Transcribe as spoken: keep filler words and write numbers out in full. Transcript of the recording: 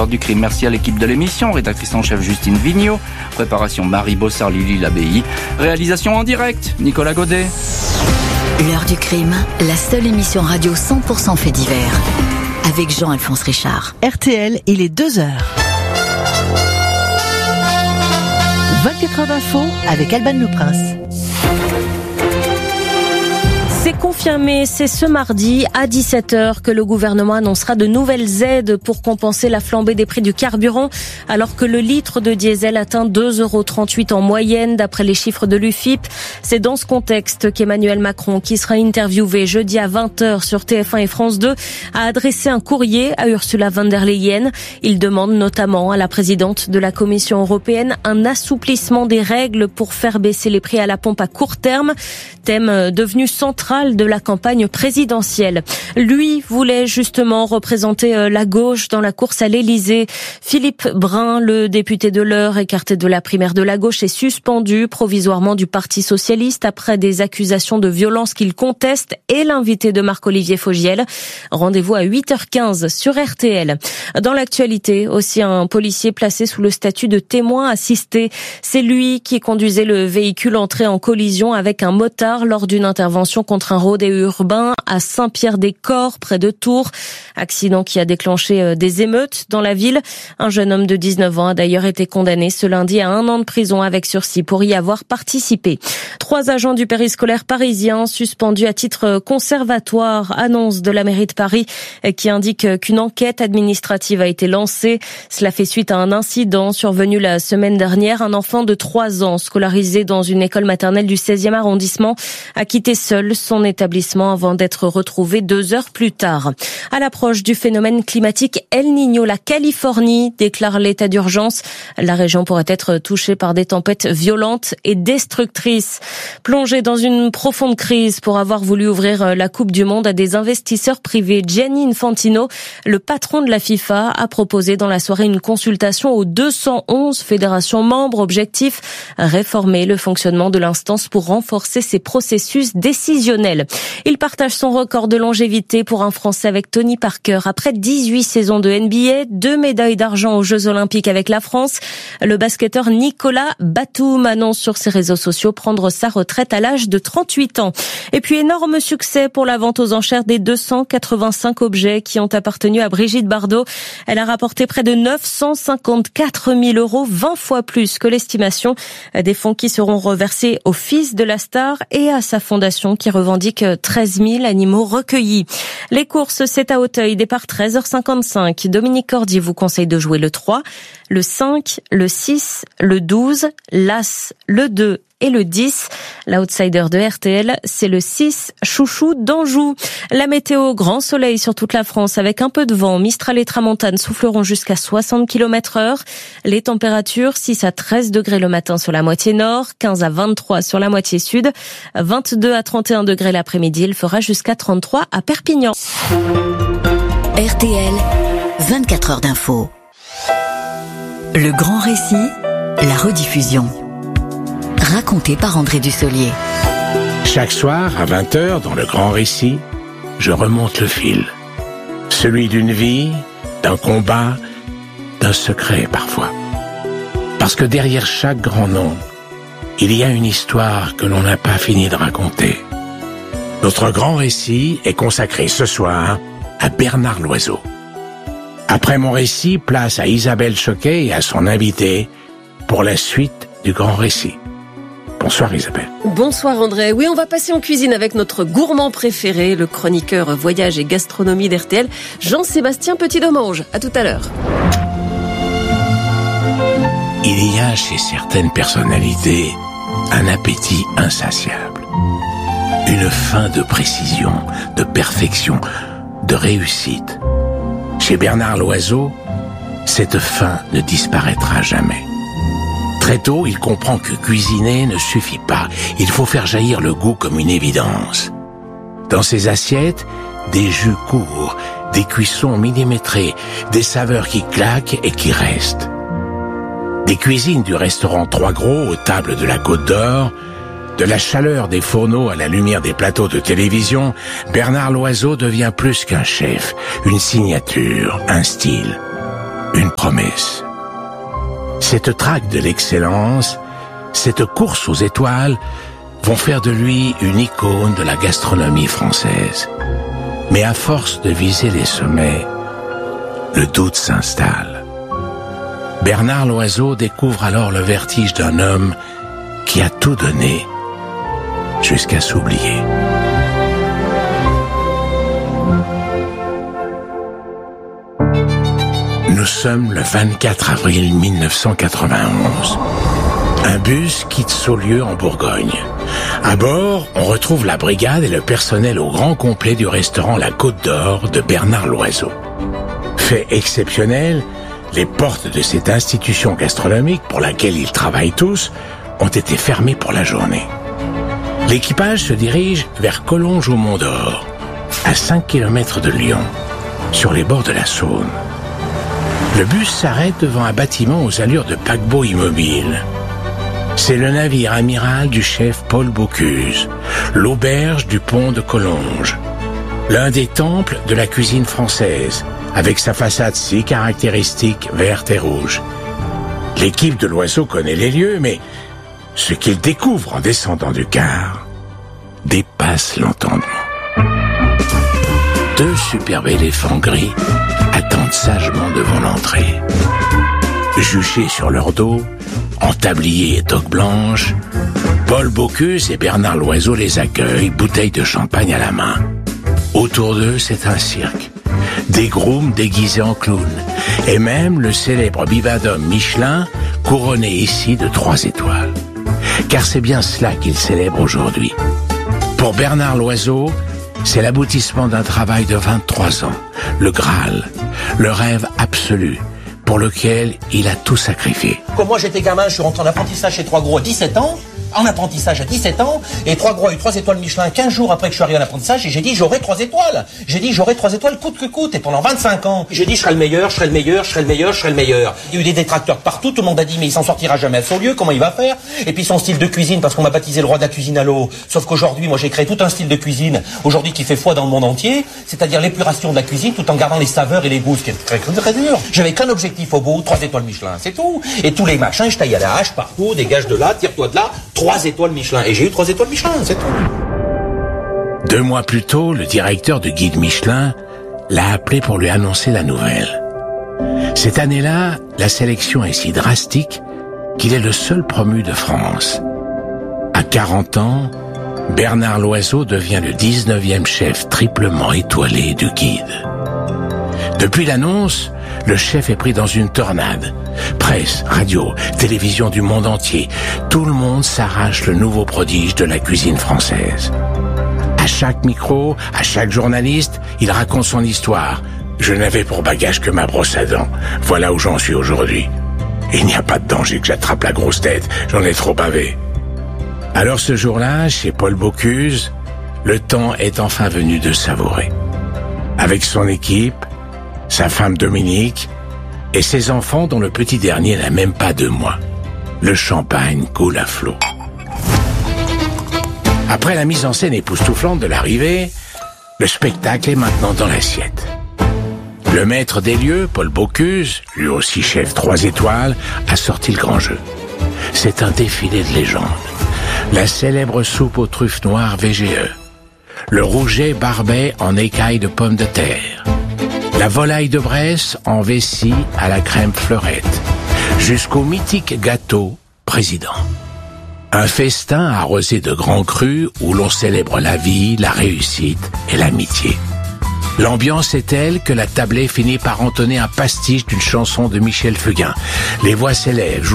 l'heure du crime. Merci à l'équipe de l'émission, rédactrice en chef Justine Vignot, préparation Marie Bossard, Lily Labbaye, réalisation en direct Nicolas Godet. L'heure du crime, la seule émission radio cent pour cent fait divers, avec Jean-Alphonse Richard. R T L, il est deux heures. vingt-quatre heures d'info avec Alban Le Prince. C'est confirmé, c'est ce mardi à dix-sept heures que le gouvernement annoncera de nouvelles aides pour compenser la flambée des prix du carburant, alors que le litre de diesel atteint deux euros trente-huit en moyenne d'après les chiffres de l'U F I P. C'est dans ce contexte qu'Emmanuel Macron, qui sera interviewé jeudi à vingt heures sur T F un et France deux, a adressé un courrier à Ursula von der Leyen. Il demande notamment à la présidente de la Commission européenne un assouplissement des règles pour faire baisser les prix à la pompe à court terme, thème devenu central de la campagne présidentielle. Lui voulait justement représenter la gauche dans la course à l'Élysée. Philippe Brun, le député de l'Eure, écarté de la primaire de la gauche, est suspendu provisoirement du Parti socialiste après des accusations de violence qu'il conteste, et l'invité de Marc-Olivier Fogiel. Rendez-vous à huit heures quinze sur R T L. Dans l'actualité, aussi un policier placé sous le statut de témoin assisté. C'est lui qui conduisait le véhicule entré en collision avec un motard lors d'une intervention contre un rodéo urbain à Saint-Pierre-des-Corps, près de Tours. Accident qui a déclenché des émeutes dans la ville. Un jeune homme de dix-neuf ans a d'ailleurs été condamné ce lundi à un an de prison avec sursis pour y avoir participé. Trois agents du périscolaire parisien suspendus à titre conservatoire, annonce de la mairie de Paris qui indique qu'une enquête administrative a été lancée. Cela fait suite à un incident survenu la semaine dernière. Un enfant de trois ans scolarisé dans une école maternelle du seizième arrondissement a quitté seul son établissement avant d'être retrouvé deux heures plus tard. À l'approche du phénomène climatique El Niño, la Californie déclare l'état d'urgence. La région pourrait être touchée par des tempêtes violentes et destructrices. Plongée dans une profonde crise pour avoir voulu ouvrir la Coupe du Monde à des investisseurs privés, Gianni Infantino, le patron de la FIFA, a proposé dans la soirée une consultation aux deux cent onze fédérations membres. Objectif, réformer le fonctionnement de l'instance pour renforcer ses processus décisionnels. Il partage son record de longévité pour un Français avec Tony Parker. Après dix-huit saisons de N B A, deux médailles d'argent aux Jeux Olympiques avec la France, le basketteur Nicolas Batum annonce sur ses réseaux sociaux prendre sa retraite à l'âge de trente-huit ans. Et puis énorme succès pour la vente aux enchères des deux cent quatre-vingt-cinq objets qui ont appartenu à Brigitte Bardot. Elle a rapporté près de neuf cent cinquante-quatre mille euros, vingt fois plus que l'estimation. Des fonds qui seront reversés au fils de la star et à sa fondation qui revendique treize mille animaux recueillis. Les courses, c'est à Auteuil, départ treize heures cinquante-cinq. Dominique Cordier vous conseille de jouer le trois, le cinq, le six, le douze, l'As, le deux et le dix. L'outsider de R T L, c'est le six, Chouchou d'Anjou. La météo, grand soleil sur toute la France avec un peu de vent. Mistral et tramontane souffleront jusqu'à soixante kilomètres heure. Les températures, six à treize degrés le matin sur la moitié nord, quinze à vingt-trois sur la moitié sud, vingt-deux à trente et un degrés l'après-midi. Il fera jusqu'à trente-trois à Perpignan. R T L, vingt-quatre heures d'info. Le grand récit, la rediffusion. Raconté par André Dussolier. Chaque soir, à vingt heures, dans le grand récit, je remonte le fil. Celui d'une vie, d'un combat, d'un secret parfois. Parce que derrière chaque grand nom, il y a une histoire que l'on n'a pas fini de raconter. Notre grand récit est consacré ce soir à Bernard Loiseau. Après mon récit, place à Isabelle Choquet et à son invité pour la suite du grand récit. Bonsoir Isabelle. Bonsoir André. Oui, on va passer en cuisine avec notre gourmand préféré, le chroniqueur voyage et gastronomie d'R T L, Jean-Sébastien Petit-Demange. À tout à l'heure. Il y a chez certaines personnalités un appétit insatiable. Une faim de précision, de perfection, de réussite. Chez Bernard Loiseau, cette faim ne disparaîtra jamais. Très tôt, il comprend que cuisiner ne suffit pas. Il faut faire jaillir le goût comme une évidence. Dans ses assiettes, des jus courts, des cuissons millimétrées, des saveurs qui claquent et qui restent. Des cuisines du restaurant Trois Gros aux tables de la Côte d'Or, de la chaleur des fourneaux à la lumière des plateaux de télévision, Bernard Loiseau devient plus qu'un chef, une signature, un style. une promesse. Cette traque de l'excellence, cette course aux étoiles vont faire de lui une icône de la gastronomie française. Mais à force de viser les sommets, le doute s'installe. Bernard Loiseau découvre alors le vertige d'un homme qui a tout donné jusqu'à s'oublier. Nous sommes le vingt-quatre avril mille neuf cent quatre-vingt-onze. Un bus quitte Saulieu en Bourgogne. À bord, on retrouve la brigade et le personnel au grand complet du restaurant La Côte d'Or de Bernard Loiseau. Fait exceptionnel, les portes de cette institution gastronomique pour laquelle ils travaillent tous ont été fermées pour la journée. L'équipage se dirige vers Collonges au Mont d'Or, à cinq kilomètres de Lyon, sur les bords de la Saône. Le bus s'arrête devant un bâtiment aux allures de paquebot immobile. C'est le navire amiral du chef Paul Bocuse, l'auberge du pont de Collonges, l'un des temples de la cuisine française, avec sa façade si caractéristique verte et rouge. L'équipe de Loiseau connaît les lieux, mais ce qu'il découvre en descendant du car dépasse l'entendement. Deux superbes éléphants gris attendent sagement devant l'entrée. Juchés sur leur dos, en tablier et toque blanche, Paul Bocuse et Bernard Loiseau les accueillent, bouteille de champagne à la main. Autour d'eux, c'est un cirque. Des grooms déguisés en clowns, et même le célèbre bivadome Michelin, couronné ici de trois étoiles. Car c'est bien cela qu'il célèbre aujourd'hui. Pour Bernard Loiseau, c'est l'aboutissement d'un travail de vingt-trois ans, le Graal, le rêve absolu, pour lequel il a tout sacrifié. Quand moi j'étais gamin, je suis rentré en apprentissage chez Trois Gros à dix-sept ans, en apprentissage à dix-sept ans, et Trois Gros a eu trois étoiles Michelin quinze jours après que je suis arrivé en apprentissage, et j'ai dit j'aurai trois étoiles. J'ai dit j'aurai trois étoiles coûte que coûte, et pendant vingt-cinq ans, j'ai dit je serai le meilleur, je serai le meilleur, je serai le meilleur, je serai le meilleur. Il y a eu des détracteurs partout, tout le monde a dit mais il s'en sortira jamais à Saulieu, comment il va faire? Et puis son style de cuisine, parce qu'on m'a baptisé le roi de la cuisine à l'eau, sauf qu'aujourd'hui, moi j'ai créé tout un style de cuisine, aujourd'hui qui fait foi dans le monde entier, c'est-à-dire l'épuration de la cuisine tout en gardant les saveurs et les goûts, ce qui est très, très dur. J'avais qu'un objectif au bout, trois étoiles Michelin, c'est tout. Et tous les machins, je taille à la hache partout, dégage de là, tire-toi de là, trois étoiles Michelin. Et j'ai eu trois étoiles Michelin, c'est tout. Deux mois plus tôt, le directeur du guide Michelin l'a appelé pour lui annoncer la nouvelle. Cette année-là, la sélection est si drastique qu'il est le seul promu de France. À quarante ans, Bernard Loiseau devient le dix-neuvième chef triplement étoilé du guide. Depuis l'annonce, le chef est pris dans une tornade. Presse, radio, télévision du monde entier, tout le monde s'arrache le nouveau prodige de la cuisine française. À chaque micro, à chaque journaliste, il raconte son histoire. Je n'avais pour bagage que ma brosse à dents. Voilà où j'en suis aujourd'hui. Il n'y a pas de danger que j'attrape la grosse tête, j'en ai trop bavé. Alors ce jour-là, chez Paul Bocuse, le temps est enfin venu de savourer. Avec son équipe, sa femme Dominique et ses enfants dont le petit dernier n'a même pas deux mois. Le champagne coule à flot. Après la mise en scène époustouflante de l'arrivée, le spectacle est maintenant dans l'assiette. Le maître des lieux, Paul Bocuse, lui aussi chef trois étoiles, a sorti le grand jeu. C'est un défilé de légendes. La célèbre soupe aux truffes noires V G E. Le rouget barbet en écailles de pommes de terre. La volaille de Bresse en vessie à la crème fleurette, jusqu'au mythique gâteau président. Un festin arrosé de grands crus où l'on célèbre la vie, la réussite et l'amitié. L'ambiance est telle que la tablée finit par entonner un pastiche d'une chanson de Michel Fugain. Les voix s'élèvent,